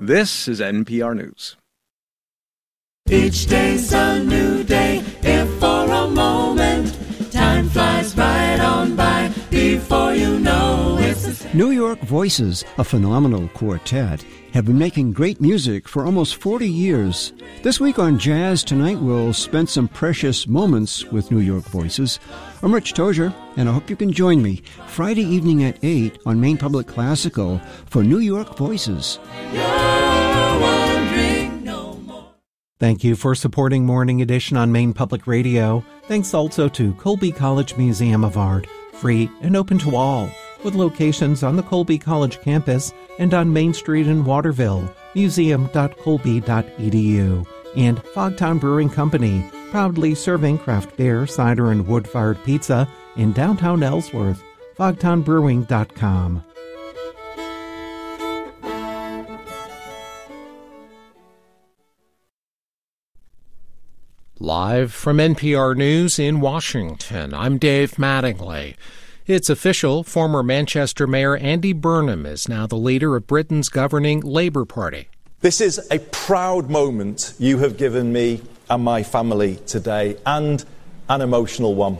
This is NPR News. Each day's a new day, if for a moment time flies right on by, before you know it's the same. New York Voices, a phenomenal quartet, have been making great music for almost 40 years. This week on Jazz Tonight, we'll spend some precious moments with New York Voices. I'm Rich Tozier, and I hope you can join me Friday evening at 8 on Maine Public Classical for New York Voices. Thank you for supporting Morning Edition on Maine Public Radio. Thanks also to Colby College Museum of Art, free and open to all, with locations on the Colby College campus and on Main Street in Waterville, museum.colby.edu. And Fogtown Brewing Company, proudly serving craft beer, cider, and wood-fired pizza in downtown Ellsworth, fogtownbrewing.com. Live from NPR News in Washington, I'm Dave Mattingly. It's official, former Manchester Mayor Andy Burnham is now the leader of Britain's governing Labour Party. This is a proud moment you have given me and my family today, and an emotional one.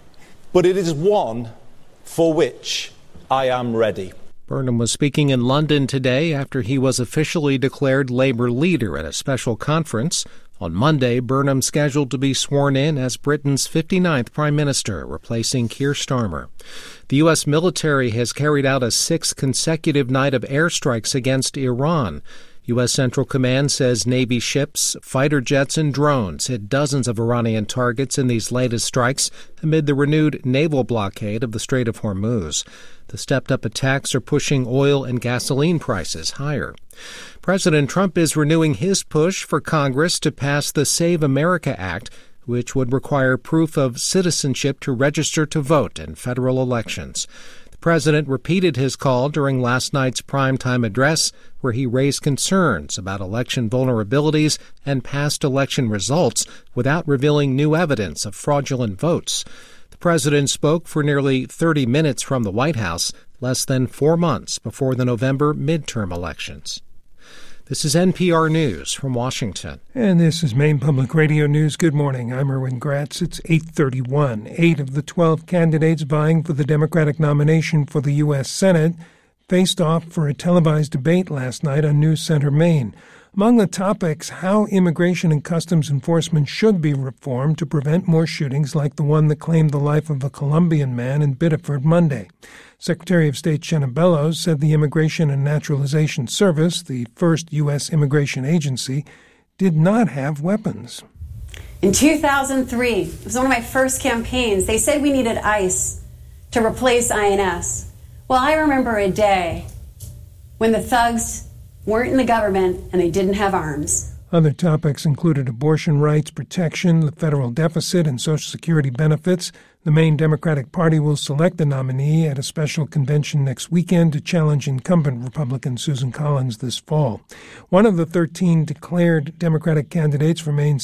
But it is one for which I am ready. Burnham was speaking in London today after he was officially declared Labour leader at a special conference. On Monday, Burnham scheduled to be sworn in as Britain's 59th Prime Minister, replacing Keir Starmer. The U.S. military has carried out a 6th consecutive night of airstrikes against Iran. U.S. Central Command says Navy ships, fighter jets, and drones hit dozens of Iranian targets in these latest strikes amid the renewed naval blockade of the Strait of Hormuz. The stepped-up attacks are pushing oil and gasoline prices higher. President Trump is renewing his push for Congress to pass the Save America Act, which would require proof of citizenship to register to vote in federal elections. The president repeated his call during last night's primetime address, where he raised concerns about election vulnerabilities and past election results without revealing new evidence of fraudulent votes. The president spoke for nearly 30 minutes from the White House, less than 4 months before the November midterm elections. This is NPR News from Washington. And this is Maine Public Radio News. Good morning. I'm Erwin Gratz. It's 8:31. 8 of the 12 candidates vying for the Democratic nomination for the U.S. Senate faced off for a televised debate last night on News Center Maine. Among the topics, how immigration and customs enforcement should be reformed to prevent more shootings like the one that claimed the life of a Colombian man in Biddeford Monday. Secretary of State Jenna Bellows said the Immigration and Naturalization Service, the first U.S. immigration agency, did not have weapons. In 2003, it was one of my first campaigns, they said we needed ICE to replace INS. Well, I remember a day when the thugs weren't in the government and they didn't have arms. Other topics included abortion rights protection, the federal deficit, and Social Security benefits. The Maine Democratic Party will select the nominee at a special convention next weekend to challenge incumbent Republican Susan Collins this fall. One of the 13 declared Democratic candidates for Maine's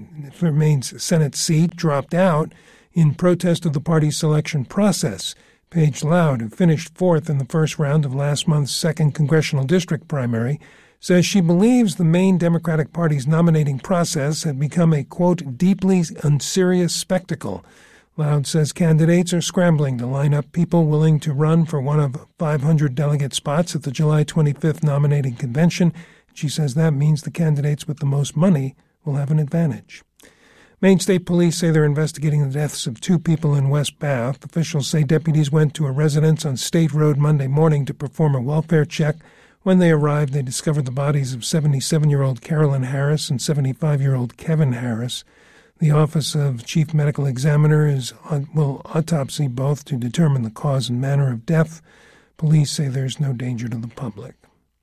Senate seat dropped out in protest of the party's selection process. Paige Loud, who finished fourth in the first round of last month's 2nd congressional district primary, says she believes the Maine Democratic Party's nominating process had become a, quote, deeply unserious spectacle. Loud says candidates are scrambling to line up people willing to run for one of 500 delegate spots at the July 25th nominating convention. She says that means the candidates with the most money will have an advantage. Maine State Police say they're investigating the deaths of 2 people in West Bath. Officials say deputies went to a residence on State Road Monday morning to perform a welfare check. When they arrived, they discovered the bodies of 77-year-old Carolyn Harris and 75-year-old Kevin Harris. The Office of Chief Medical Examiner will autopsy both to determine the cause and manner of death. Police say there's no danger to the public.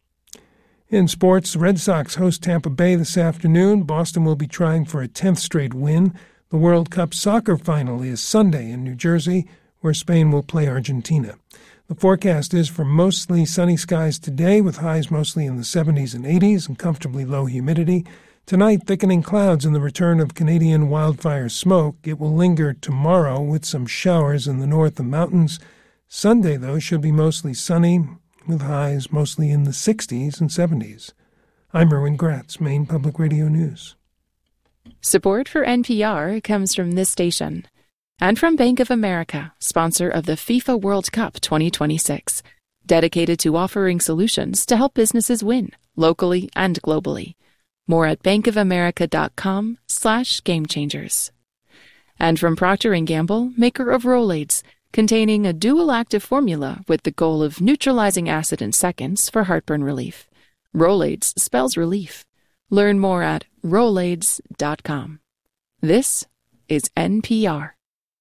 In sports, the Red Sox host Tampa Bay this afternoon. Boston will be trying for a 10th straight win. The World Cup soccer final is Sunday in New Jersey, where Spain will play Argentina. The forecast is for mostly sunny skies today, with highs mostly in the 70s and 80s and comfortably low humidity. Tonight, thickening clouds and the return of Canadian wildfire smoke. It will linger tomorrow with some showers in the north and mountains. Sunday, though, should be mostly sunny, with highs mostly in the 60s and 70s. I'm Erwin Gratz, Maine Public Radio News. Support for NPR comes from this station and from Bank of America, sponsor of the FIFA World Cup 2026, dedicated to offering solutions to help businesses win locally and globally. More at bankofamerica.com/gamechangers. And from Procter & Gamble, maker of Rolaids, containing a dual active formula with the goal of neutralizing acid in seconds for heartburn relief. Rolaids spells relief. Learn more at rolaids.com. This is NPR.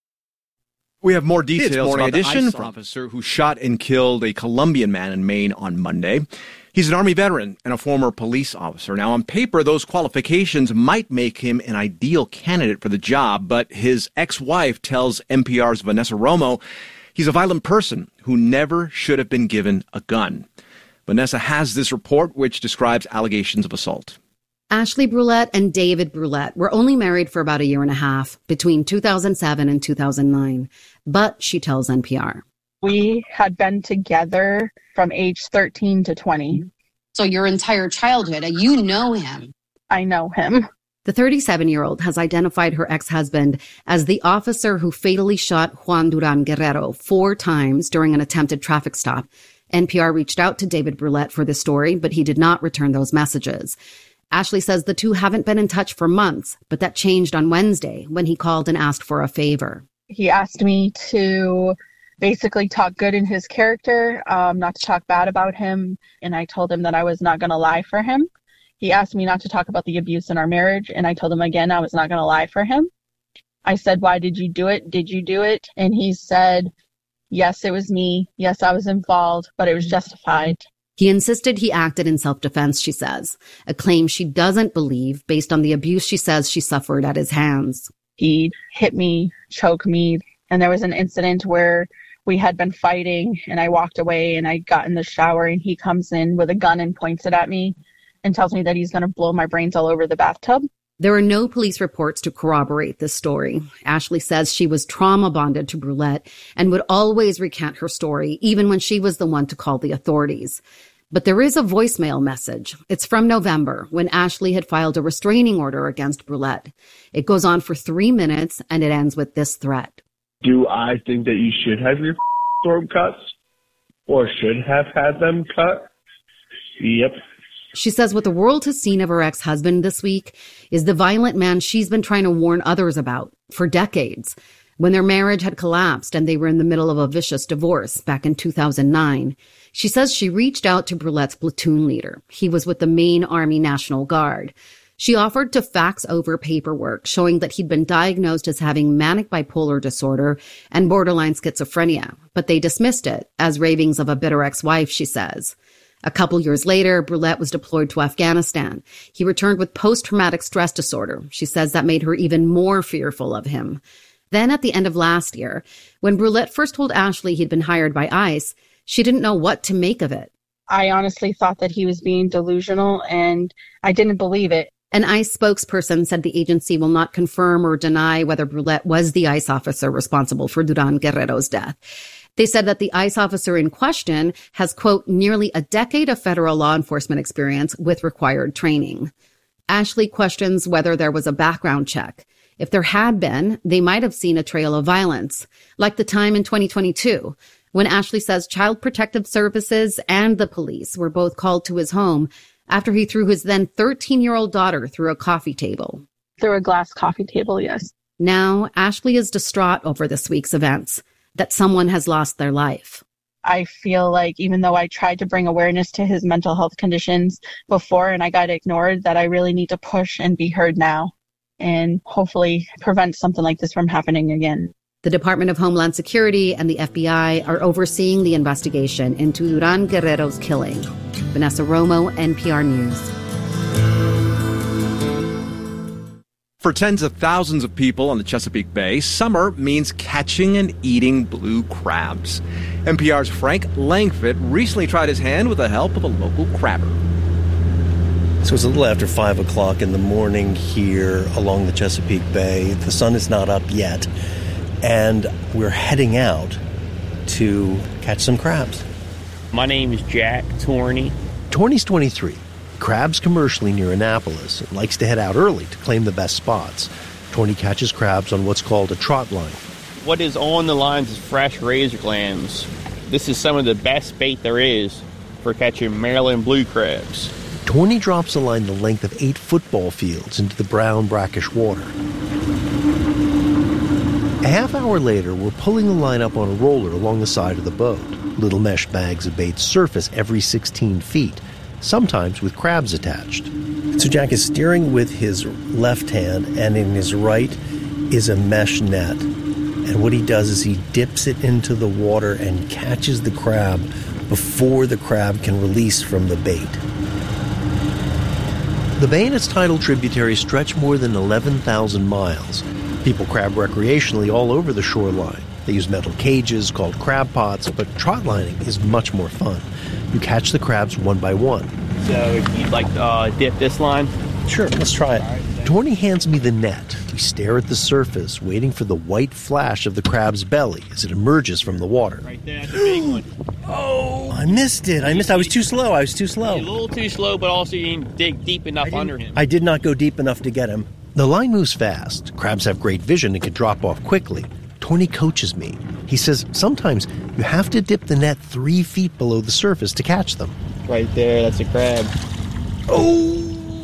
We have more details It's Morning about the Edition ICE officer who shot and killed a Colombian man in Maine on Monday. He's an Army veteran and a former police officer. Now, on paper, those qualifications might make him an ideal candidate for the job, but his ex-wife tells NPR's Vanessa Romo he's a violent person who never should have been given a gun. Vanessa has this report which describes allegations of assault. Ashley Brulette and David Brulette were only married for about a year and a half, between 2007 and 2009. But, she tells NPR, we had been together from age 13 to 20. So your entire childhood, you know him. I know him. The 37-year-old has identified her ex-husband as the officer who fatally shot Juan Duran Guerrero 4 times during an attempted traffic stop. NPR reached out to David Brulette for this story, but he did not return those messages. Ashley says the two haven't been in touch for months, but that changed on Wednesday when he called and asked for a favor. He asked me to basically talk good in his character, not to talk bad about him, and I told him that I was not going to lie for him. He asked me not to talk about the abuse in our marriage, and I told him again I was not going to lie for him. I said, why did you do it? Did you do it? And he said, yes, it was me. Yes, I was involved, but it was justified. He insisted he acted in self-defense, she says, a claim she doesn't believe based on the abuse she says she suffered at his hands. He hit me, choked me, and there was an incident where we had been fighting, and I walked away, and I got in the shower, and he comes in with a gun and points it at me and tells me that he's going to blow my brains all over the bathtub. There are no police reports to corroborate this story. Ashley says she was trauma bonded to Brulette and would always recant her story, even when she was the one to call the authorities. But there is a voicemail message. It's from November, when Ashley had filed a restraining order against Brulette. It goes on for 3 minutes, and it ends with this threat. Do I think that you should have your throat cuts? Or should have had them cut? Yep. She says what the world has seen of her ex-husband this week is the violent man she's been trying to warn others about for decades. When their marriage had collapsed and they were in the middle of a vicious divorce back in 2009, she says she reached out to Brulette's platoon leader. He was with the Maine Army National Guard. She offered to fax over paperwork showing that he'd been diagnosed as having manic bipolar disorder and borderline schizophrenia, but they dismissed it as ravings of a bitter ex-wife, she says. A couple years later, Brulette was deployed to Afghanistan. He returned with post-traumatic stress disorder. She says that made her even more fearful of him. Then at the end of last year, when Brulette first told Ashley he'd been hired by ICE, she didn't know what to make of it. I honestly thought that he was being delusional, and I didn't believe it. An ICE spokesperson said the agency will not confirm or deny whether Brulette was the ICE officer responsible for Duran Guerrero's death. They said that the ICE officer in question has, quote, nearly a decade of federal law enforcement experience with required training. Ashley questions whether there was a background check. If there had been, they might have seen a trail of violence, like the time in 2022, when Ashley says Child Protective Services and the police were both called to his home after he threw his then 13-year-old daughter through a coffee table. Through a glass coffee table, yes. Now, Ashley is distraught over this week's events, that someone has lost their life. I feel like even though I tried to bring awareness to his mental health conditions before and I got ignored, that I really need to push and be heard now and hopefully prevent something like this from happening again. The Department of Homeland Security and the FBI are overseeing the investigation into Duran Guerrero's killing. Vanessa Romo, NPR News. For tens of thousands of people on the Chesapeake Bay, summer means catching and eating blue crabs. NPR's Frank Langfitt recently tried his hand with the help of a local crabber. So it's a little after 5 o'clock in the morning here along the Chesapeake Bay. The sun is not up yet, and we're heading out to catch some crabs. My name is Jack Torney. Torney's 23. crabs commercially near Annapolis and likes to head out early to claim the best spots. Tony catches crabs on what's called a trot line. What is on the lines is fresh razor clams. This is some of the best bait there is for catching Maryland blue crabs. Tony drops a line the length of 8 football fields into the brown, brackish water. A half hour later, we're pulling the line up on a roller along the side of the boat. Little mesh bags of bait surface every 16 feet, sometimes with crabs attached. So Jack is steering with his left hand, and in his right is a mesh net. And what he does is he dips it into the water and catches the crab before the crab can release from the bait. The bay and its tidal tributaries stretch more than 11,000 miles. People crab recreationally all over the shoreline. They use metal cages called crab pots, but trot lining is much more fun. You catch the crabs one by one. So if you'd like to dip this line? Sure, let's try it. Tony hands me the net. We stare at the surface, waiting for the white flash of the crab's belly as it emerges from the water. Right there, that's a big one. Oh, I missed it. I was too slow. You're a little too slow, but also you didn't dig deep enough under him. I did not go deep enough to get him. The line moves fast. Crabs have great vision and can drop off quickly. Tony coaches me. He says sometimes you have to dip the net 3 feet below the surface to catch them. Right there, that's a crab. Oh!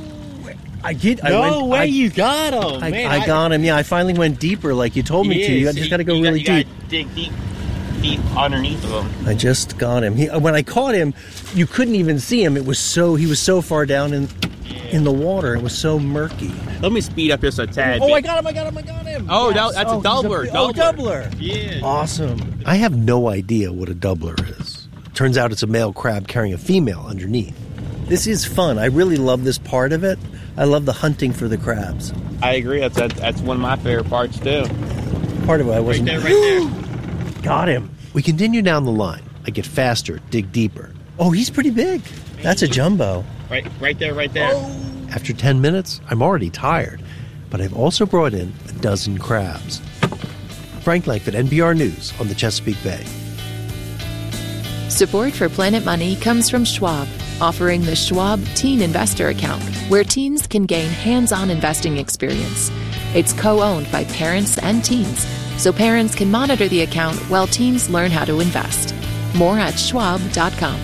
You got him. I got him. Yeah, I finally went deeper like you told me to. You just got to go really deep. Dig deep underneath of him. I just got him. When I caught him, you couldn't even see him. He was so far down in the water. It was so murky. Let me speed up this a tad. Oh, I got him. Oh, yes. That's a doubler. Doubler. Yeah. Awesome. I have no idea what a doubler is. Turns out it's a male crab carrying a female underneath. This is fun. I really love this part of it. I love the hunting for the crabs. I agree. That's one of my favorite parts, too. Part of it I wasn't... Right there. Got him. We continue down the line. I get faster, dig deeper. Oh, he's pretty big. That's a jumbo. Right there. Oh. After 10 minutes, I'm already tired. But I've also brought in a dozen crabs. Frank Langford, NPR News on the Chesapeake Bay. Support for Planet Money comes from Schwab, offering the Schwab Teen Investor Account, where teens can gain hands-on investing experience. It's co-owned by parents and teens, so parents can monitor the account while teens learn how to invest. More at schwab.com.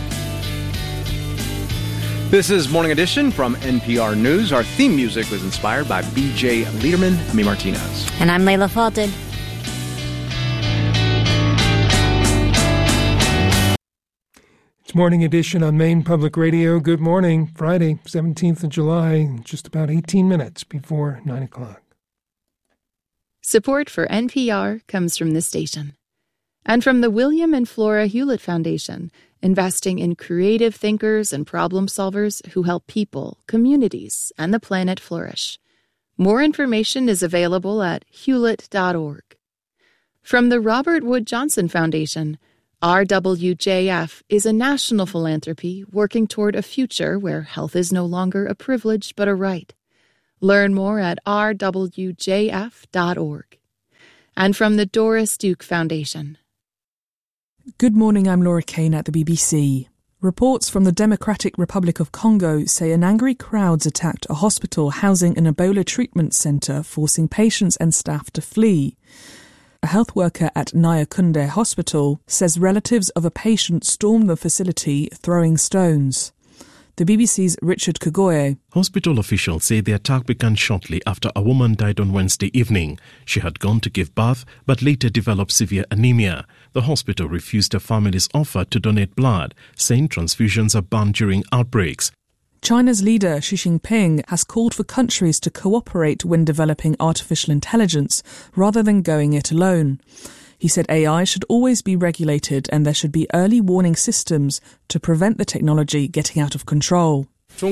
This is Morning Edition from NPR News. Our theme music was inspired by B.J. Liederman, Amy Martinez. And I'm Layla Fulton. It's Morning Edition on Maine Public Radio. Good morning. Friday, 17th of July, just about 18 minutes before 9 o'clock. Support for NPR comes from this station. And from the William and Flora Hewlett Foundation, investing in creative thinkers and problem solvers who help people, communities, and the planet flourish. More information is available at hewlett.org. From the Robert Wood Johnson Foundation, RWJF is a national philanthropy working toward a future where health is no longer a privilege but a right. Learn more at rwjf.org. And from the Doris Duke Foundation. Good morning, I'm Laura Kane at the BBC. Reports from the Democratic Republic of Congo say an angry crowd attacked a hospital housing an Ebola treatment centre, forcing patients and staff to flee. A health worker at Nyakunde Hospital says relatives of a patient stormed the facility, throwing stones. The BBC's Richard Kagoye. Hospital officials say the attack began shortly after a woman died on Wednesday evening. She had gone to give birth, but later developed severe anemia. The hospital refused her family's offer to donate blood, saying transfusions are banned during outbreaks. China's leader Xi Jinping has called for countries to cooperate when developing artificial intelligence rather than going it alone. He said AI should always be regulated and there should be early warning systems to prevent the technology getting out of control.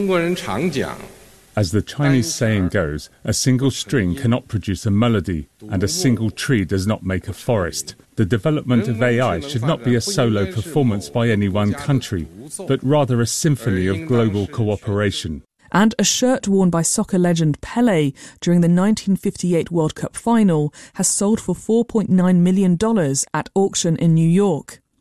As the Chinese saying goes, a single string cannot produce a melody, and a single tree does not make a forest. The development of AI should not be a solo performance by any one country, but rather a symphony of global cooperation. And a shirt worn by soccer legend Pelé during the 1958 World Cup final has sold for $4.9 million at auction in New York.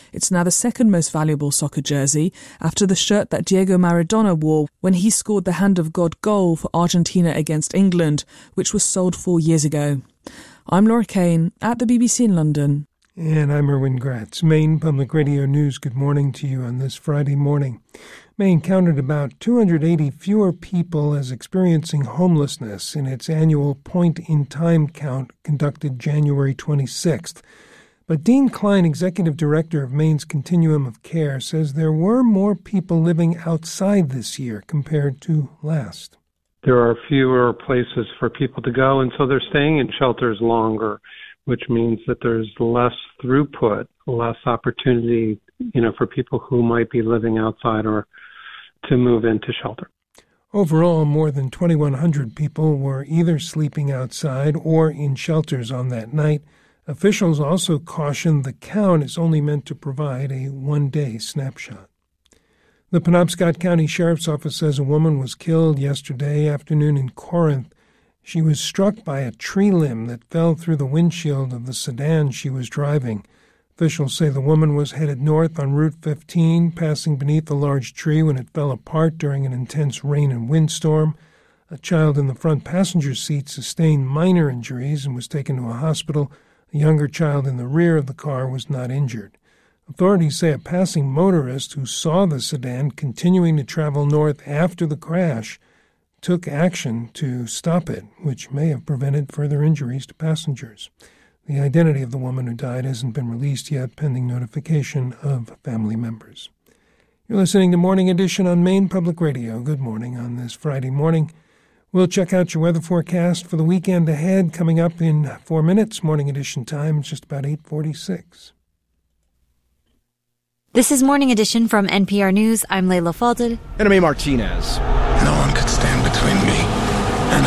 It's now the second most valuable soccer jersey after the shirt that Diego Maradona wore when he scored the Hand of God goal for Argentina against England, which was sold 4 years ago. I'm Laura Kane at the BBC in London. And I'm Erwin Gratz. Maine Public Radio News, good morning to you on this Friday morning. Maine counted about 280 fewer people as experiencing homelessness in its annual point-in-time count conducted January 26th. But Dean Klein, Executive Director of Maine's Continuum of Care, says there were more people living outside this year compared to last. There are fewer places for people to go, and so they're staying in shelters longer, which means that there's less throughput, less opportunity, for people who might be living outside or to move into shelter. Overall, more than 2,100 people were either sleeping outside or in shelters on that night. Officials also cautioned the count is only meant to provide a one-day snapshot. The Penobscot County Sheriff's Office says a woman was killed yesterday afternoon in Corinth. She was struck by a tree limb that fell through the windshield of the sedan she was driving. Officials say the woman was headed north on Route 15, passing beneath a large tree when it fell apart during an intense rain and windstorm. A child in the front passenger seat sustained minor injuries and was taken to a hospital. A younger child in the rear of the car was not injured. Authorities say a passing motorist who saw the sedan continuing to travel north after the crash took action to stop it, which may have prevented further injuries to passengers. The identity of the woman who died hasn't been released yet, pending notification of family members. You're listening to Morning Edition on Maine Public Radio. Good morning on this Friday morning. We'll check out your weather forecast for the weekend ahead coming up in 4 minutes. Morning Edition time is just about 8:46. This is Morning Edition from NPR News. I'm Layla Falded. And I'm A. Martinez. No one could stand between me and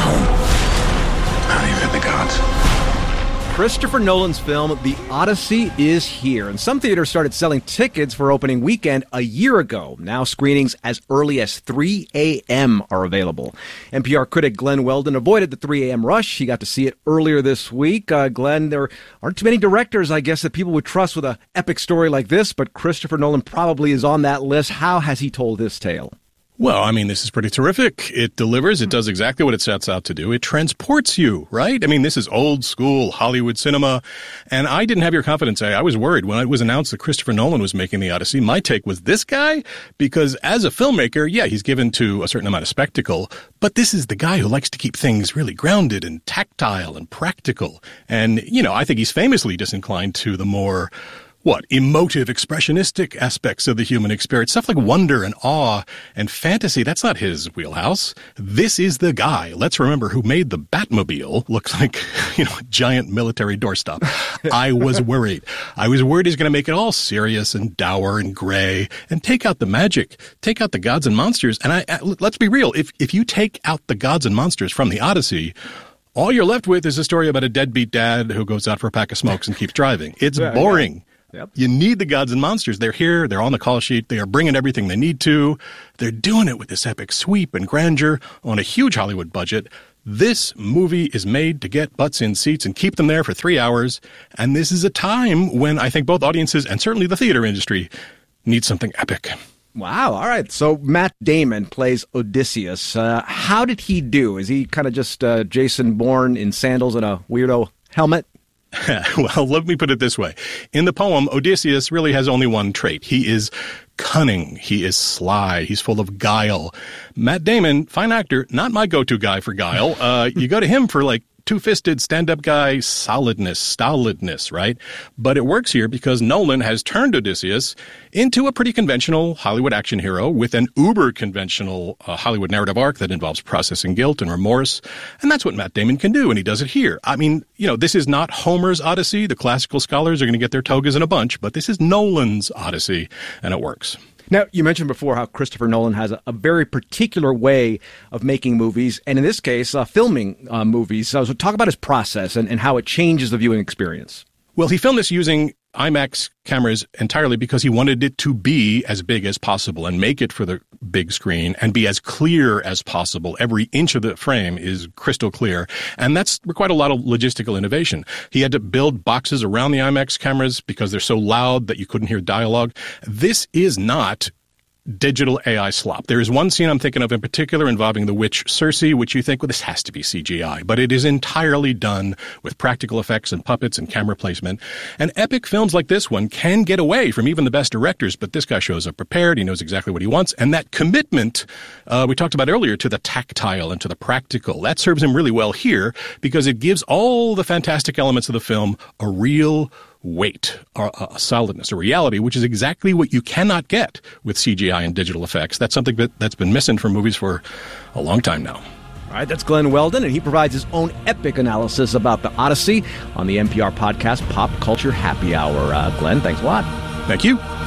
home. Not even the gods. Christopher Nolan's film, The Odyssey, is here, and some theaters started selling tickets for opening weekend a year ago. Now screenings as early as 3 a.m. are available. NPR critic Glenn Weldon avoided the 3 a.m. rush. He got to see it earlier this week. Glenn, there aren't too many directors, I guess, that people would trust with an epic story like this, but Christopher Nolan probably is on that list. How has he told this tale? Well, I mean, this is pretty terrific. It delivers. It does exactly what it sets out to do. It transports you, right? I mean, this is old school Hollywood cinema. And I didn't have your confidence. I was worried when it was announced that Christopher Nolan was making The Odyssey. My take was this guy, because as a filmmaker, yeah, he's given to a certain amount of spectacle. But this is the guy who likes to keep things really grounded and tactile and practical. And, I think he's famously disinclined to the more emotive, expressionistic aspects of the human experience, stuff like wonder and awe and fantasy. That's not his wheelhouse. This is the guy, let's remember, who made the Batmobile look like, a giant military doorstop. I was worried. He's going to make it all serious and dour and gray and take out the magic, take out the gods and monsters. And let's be real. If you take out the gods and monsters from the Odyssey, all you're left with is a story about a deadbeat dad who goes out for a pack of smokes and keeps driving. It's boring. Yeah. Yep. You need the gods and monsters. They're here. They're on the call sheet. They are bringing everything they need to. They're doing it with this epic sweep and grandeur on a huge Hollywood budget. This movie is made to get butts in seats and keep them there for 3 hours. And this is a time when I think both audiences and certainly the theater industry need something epic. Wow. All right. So Matt Damon plays Odysseus. How did he do? Is he kind of just Jason Bourne in sandals and a weirdo helmet? Well, let me put it this way. In the poem, Odysseus really has only one trait. He is cunning. He is sly. He's full of guile. Matt Damon, fine actor, not my go-to guy for guile. You go to him for two-fisted stand-up guy stolidness, right? But it works here because Nolan has turned Odysseus into a pretty conventional Hollywood action hero with an uber-conventional Hollywood narrative arc that involves processing guilt and remorse. And that's what Matt Damon can do, and he does it here. I mean, this is not Homer's Odyssey. The classical scholars are going to get their togas in a bunch, but this is Nolan's Odyssey, and it works. Now, you mentioned before how Christopher Nolan has a very particular way of making movies, and in this case, filming movies. So talk about his process and how it changes the viewing experience. Well, he filmed this using IMAX cameras entirely because he wanted it to be as big as possible and make it for the big screen and be as clear as possible. Every inch of the frame is crystal clear. And that's required a lot of logistical innovation. He had to build boxes around the IMAX cameras because they're so loud that you couldn't hear dialogue. This is not digital AI slop. There is one scene I'm thinking of in particular involving the witch Circe, which you think, well, this has to be CGI, but it is entirely done with practical effects and puppets and camera placement. And epic films like this one can get away from even the best directors, but this guy shows up prepared. He knows exactly what he wants. And that commitment we talked about earlier to the tactile and to the practical, that serves him really well here because it gives all the fantastic elements of the film a real weight, a solidness, a reality, which is exactly what you cannot get with CGI and digital effects. That's something that's been missing from movies for a long time now. All right, that's Glenn Weldon, and he provides his own epic analysis about the Odyssey on the NPR podcast Pop Culture Happy Hour. Glenn, thanks a lot. Thank you.